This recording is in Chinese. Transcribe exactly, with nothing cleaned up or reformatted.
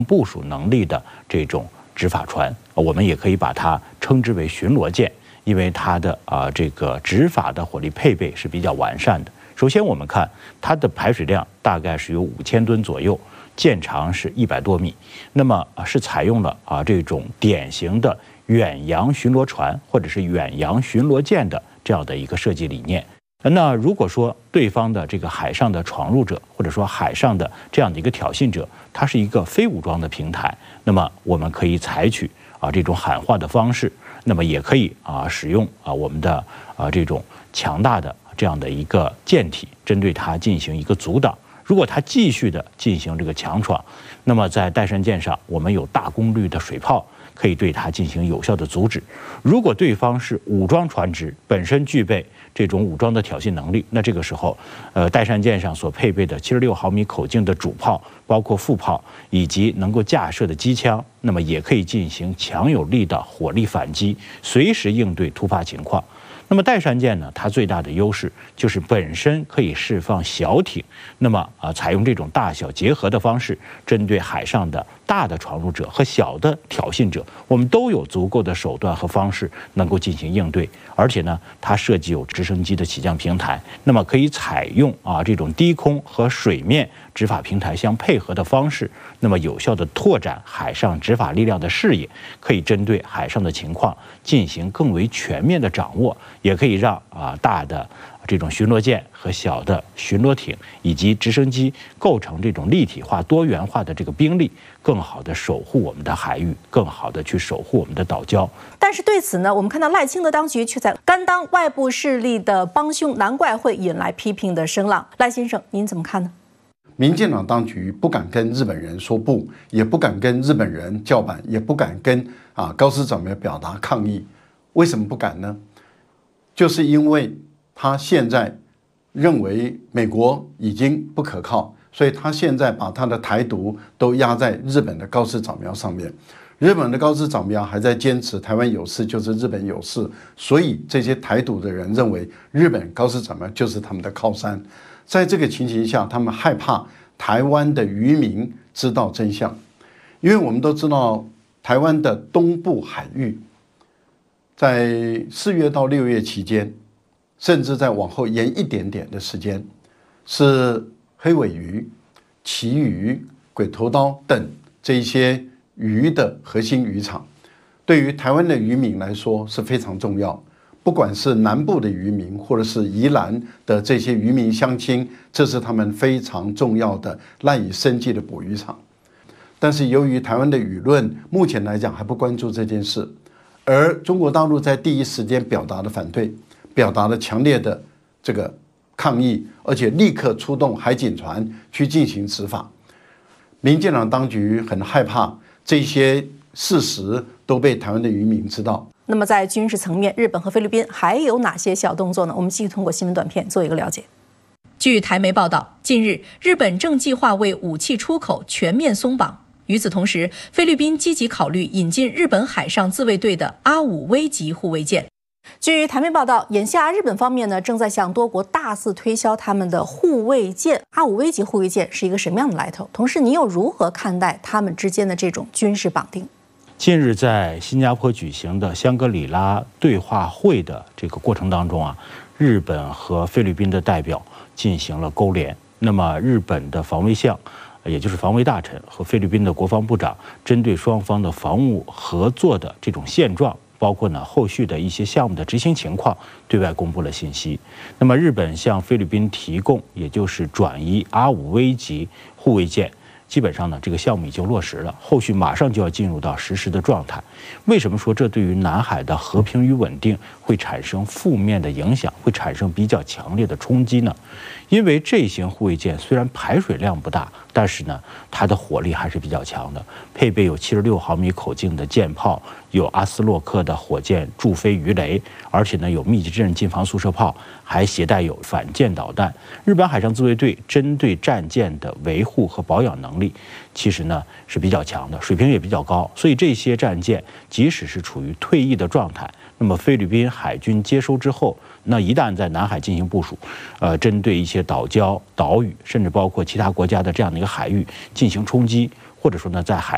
部署能力的这种执法船，我们也可以把它称之为巡逻舰，因为它的啊、呃、这个执法的火力配备是比较完善的。首先，我们看它的排水量大概是有五千吨左右，舰长是一百多米，那么啊是采用了啊这种典型的远洋巡逻船或者是远洋巡逻舰的这样的一个设计理念。那如果说对方的这个海上的闯入者，或者说海上的这样的一个挑衅者，它是一个非武装的平台，那么我们可以采取啊这种喊话的方式，那么也可以啊使用啊我们的啊这种强大的这样的一个舰体，针对它进行一个阻挡。如果它继续的进行这个强闯，那么在岱山舰上，我们有大功率的水炮，可以对它进行有效的阻止。如果对方是武装船只，本身具备这种武装的挑衅能力，那这个时候，呃，岱山舰上所配备的七十六毫米口径的主炮，包括副炮以及能够架设的机枪，那么也可以进行强有力的火力反击，随时应对突发情况。那么岱山舰呢，它最大的优势就是本身可以释放小艇，那么啊，采用这种大小结合的方式，针对海上的大的闯入者和小的挑衅者，我们都有足够的手段和方式能够进行应对。而且呢，它设计有直升机的起降平台，那么可以采用啊这种低空和水面执法平台相配合的方式，那么有效的拓展海上执法力量的视野，可以针对海上的情况进行更为全面的掌握，也可以让啊大的这种巡逻舰和小的巡逻艇以及直升机构成这种立体化、多元化的这个兵力，更好的守护我们的海域，更好的去守护我们的岛礁。 但是对此呢，我们看到赖清德当局却在甘当外部势力的帮凶，难怪会引来批评的声浪。赖先生，您怎么看呢？ 民进党当局不敢跟日本人说不，也不敢跟日本人叫板，也不敢跟啊高市早苗表达抗议。为什么不敢呢？就是因为他现在认为美国已经不可靠，所以他现在把他的台独都压在日本的高市早苗上面。日本的高市早苗还在坚持台湾有事就是日本有事，所以这些台独的人认为日本高市早苗就是他们的靠山。在这个情形下，他们害怕台湾的渔民知道真相，因为我们都知道台湾的东部海域在四月到六月期间，甚至在往后延一点点的时间，是黑尾鱼、旗鱼、鬼头刀等这一些鱼的核心渔场，对于台湾的渔民来说是非常重要。不管是南部的渔民，或者是宜兰的这些渔民乡亲，这是他们非常重要的赖以生计的捕鱼场。但是由于台湾的舆论目前来讲还不关注这件事，而中国大陆在第一时间表达了反对，表达了强烈的这个抗议，而且立刻出动海警船去进行执法。民进党当局很害怕这些事实都被台湾的渔民知道。 那么在军事层面，日本和菲律宾还有哪些小动作呢？我们继续通过新闻短片做一个了解。据台媒报道，近日日本正计划为武器出口全面松绑。与此同时，菲律宾积极考虑引进日本海上自卫队的阿五威级护卫舰。据台媒报道，眼下日本方面呢正在向多国大肆推销他们的护卫舰。阿五威级护卫舰是一个什么样的来头？同时，你又如何看待他们之间的这种军事绑定？ 近日在新加坡举行的香格里拉对话会的这个过程当中啊，日本和菲律宾的代表进行了勾连。那么日本的防卫相，也就是防卫大臣和菲律宾的国防部长，针对双方的防务合作的这种现状，包括呢后续的一些项目的执行情况，对外公布了信息。那么日本向菲律宾提供，也就是转移阿五威级护卫舰。基本上呢，这个项目已经落实了，后续马上就要进入到实施的状态。为什么说这对于南海的和平与稳定会产生负面的影响，会产生比较强烈的冲击呢？因为这型护卫舰虽然排水量不大，但是呢，它的火力还是比较强的，配备有七十六毫米口径的舰炮，有阿斯洛克的火箭驻飞鱼雷，而且呢有密集阵近防速射炮，还携带有反舰导弹。日本海上自卫队针对战舰的维护和保养能力，其实呢是比较强的，水平也比较高。所以这些战舰即使是处于退役的状态，那么菲律宾海军接收之后，那一旦在南海进行部署，呃，针对一些岛礁、岛屿，甚至包括其他国家的这样的一个海域进行冲击，或者说呢，在海